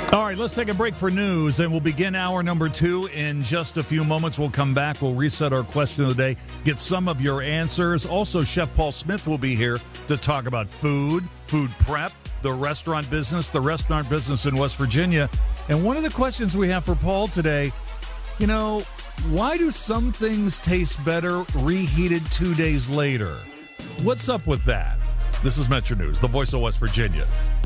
All right, let's take a break for news, and we'll begin hour number 2 in just a few moments. We'll come back. We'll reset our question of the day, get some of your answers. Also, Chef Paul Smith will be here to talk about food prep, the restaurant business in West Virginia. And one of the questions we have for Paul today, why do some things taste better reheated 2 days later? What's up with that? This is Metro News, the voice of West Virginia.